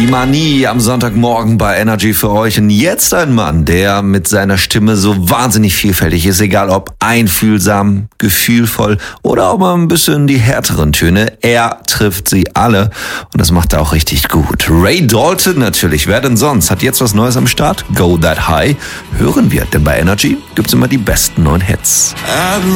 Manie am Sonntagmorgen bei Energy für euch. Und jetzt ein Mann, der mit seiner Stimme so wahnsinnig vielfältig ist, egal ob einfühlsam, gefühlvoll oder auch mal ein bisschen die härteren Töne. Er trifft sie alle und das macht er auch richtig gut. Ray Dalton natürlich, wer denn sonst? Hat jetzt was Neues am Start? Go That High. Hören wir, denn bei Energy gibt's immer die besten neuen Hits.